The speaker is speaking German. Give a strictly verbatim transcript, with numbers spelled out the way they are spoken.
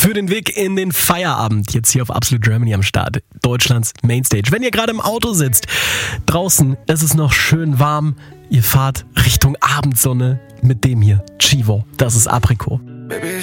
für den Weg in den Feierabend. Jetzt hier auf Absolute Germany am Start. Deutschlands Mainstage. Wenn ihr gerade im Auto sitzt, draußen ist es noch schön warm. Ihr fahrt Richtung Abendsonne mit dem hier. Chivo, das ist Aprikot.